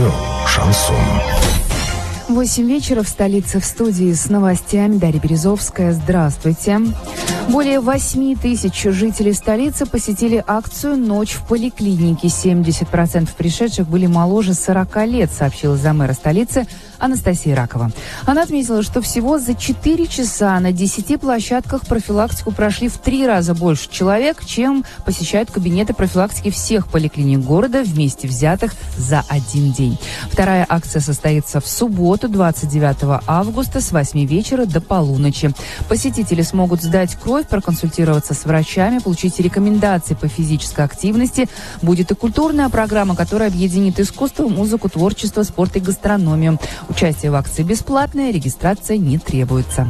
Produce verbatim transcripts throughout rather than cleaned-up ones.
Радио «Шансон». Восемь вечера в столице, в студии с новостями Дарья Березовская. Здравствуйте. Более восьми тысяч жителей столицы посетили акцию «Ночь в поликлинике». семьдесят процентов пришедших были моложе сорока лет, сообщила замэра столицы Анастасия Ракова. Она отметила, что всего за четыре часа на десяти площадках профилактику прошли в три раза больше человек, чем посещают кабинеты профилактики всех поликлиник города вместе взятых за один день. Вторая акция состоится в субботу, двадцать девятого августа, с восьми вечера до полуночи. Посетители смогут сдать кровь, проконсультироваться с врачами, получить рекомендации по физической активности. Будет и культурная программа, которая объединит искусство, музыку, творчество, спорт и гастрономию. Участие в акции бесплатное, регистрация не требуется.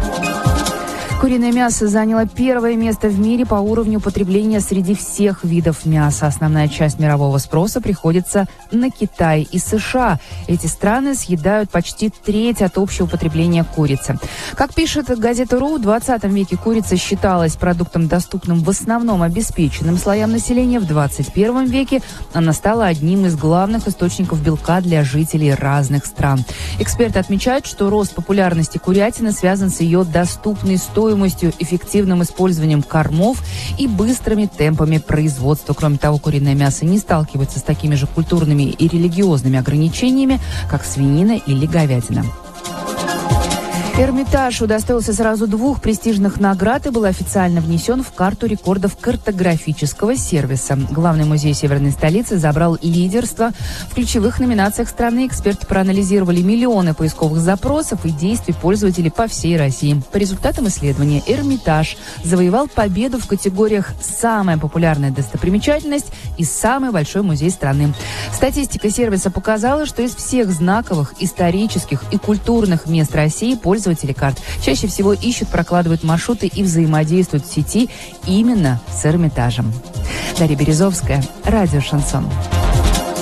Куриное мясо заняло первое место в мире по уровню потребления среди всех видов мяса. Основная часть мирового спроса приходится на Китай и США. Эти страны съедают почти треть от общего потребления курицы. Как пишет газета РУ, в двадцатом веке курица считалась продуктом, доступным в основном обеспеченным слоям населения. В двадцать первом веке она стала одним из главных источников белка для жителей разных стран. Эксперты отмечают, что рост популярности курятины связан с ее доступной стоимостью, эффективным использованием кормов и быстрыми темпами производства. Кроме того, куриное мясо не сталкивается с такими же культурными и религиозными ограничениями, как свинина или говядина. Эрмитаж удостоился сразу двух престижных наград и был официально внесен в карту рекордов картографического сервиса. Главный музей северной столицы забрал лидерство в ключевых номинациях страны. Эксперты проанализировали миллионы поисковых запросов и действий пользователей по всей России. По результатам исследования Эрмитаж завоевал победу в категориях «Самая популярная достопримечательность» и «Самый большой музей страны». Статистика сервиса показала, что из всех знаковых, исторических и культурных мест России пользователи Пользователи карт чаще всего ищут, прокладывают маршруты и взаимодействуют в сети именно с Эрмитажем. Дарья Березовская, радио «Шансон».